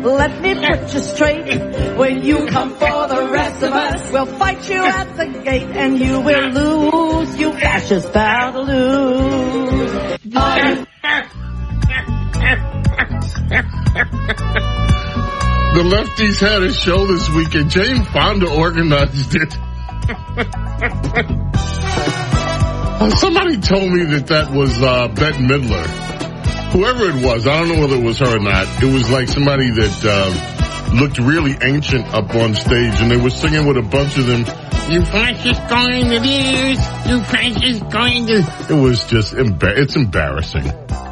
let me put you straight. When you come for the rest of us, we'll fight you at the gate, and you will lose. You fascists bound to lose. The lefties had a show this week, and Jane Fonda organized it. Somebody told me that was Bette Midler. Whoever it was, I don't know whether it was her or not. It was like somebody that looked really ancient up on stage, and they were singing with a bunch of them. You fascist going to lose. You fascist going to... It was just it's embarrassing.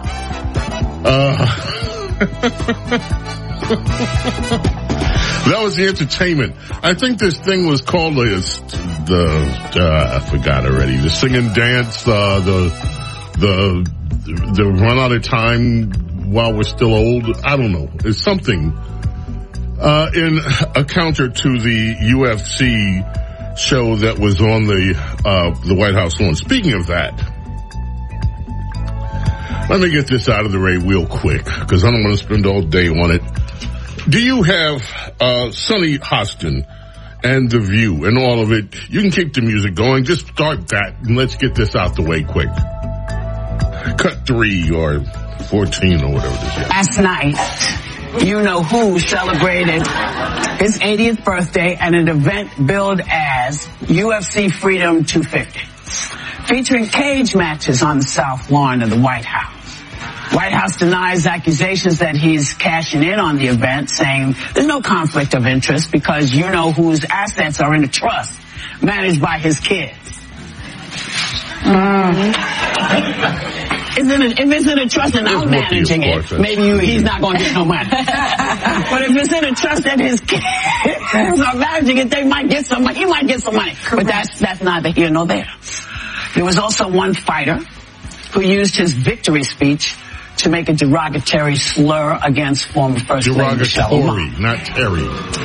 That was the entertainment. I think this thing was called I forgot already. The sing and dance, the run out of time while we're still old. I don't know. It's something. In a counter to the UFC show that was on the White House lawn. Speaking of that, let me get this out of the way real quick, because I don't want to spend all day on it. Do you have Sunny Hostin and The View and all of it? You can keep the music going. Just start that, and let's get this out the way quick. Cut 3 or 14 or whatever it is. Last night, you know who celebrated his 80th birthday at an event billed as UFC Freedom 250, featuring cage matches on the South Lawn of the White House. White House denies accusations that he's cashing in on the event, saying there's no conflict of interest because you know whose assets are in a trust managed by his kids. If it's in a trust and I'm managing it, maybe he's not going to get no money. But if it's in a trust and his kids are managing it, they might get some money. He might get some money. Correct. But that's neither here nor there. There was also one fighter who used his victory speech to make a derogatory slur against former First Lady Michelle Obama. Not Terry.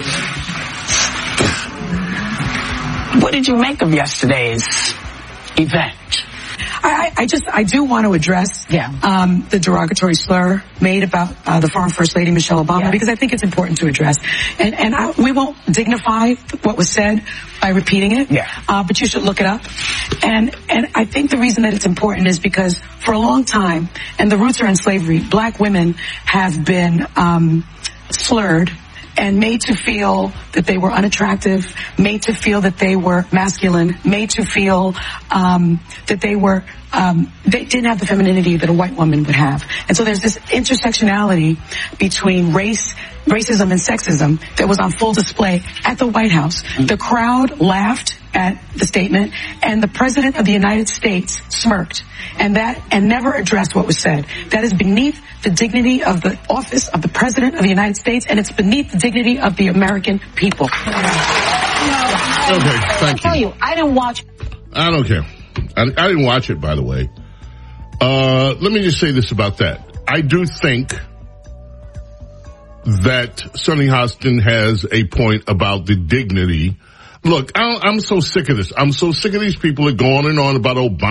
What did you make of yesterday's event? I do want to address the derogatory slur made about the former First Lady Michelle Obama, because I think it's important to address. And we won't dignify what was said by repeating it, but you should look it up. And I think the reason that it's important is because for a long time, and the roots are in slavery, black women have been slurred and made to feel that they were unattractive, made to feel that they were masculine, made to feel that they didn't have the femininity that a white woman would have. And so there's this intersectionality between racism and sexism that was on full display at the White House. The crowd laughed at the statement, and the President of the United States smirked and never addressed what was said. That is beneath the dignity of the office of the President of the United States, and it's beneath the dignity of the American people. Okay, thank you. I didn't watch. I don't care. I didn't watch it, by the way. Let me just say this about that. I do think that Sunny Hostin has a point about the dignity. Look, I'm so sick of this. I'm so sick of these people that go on and on about Obama.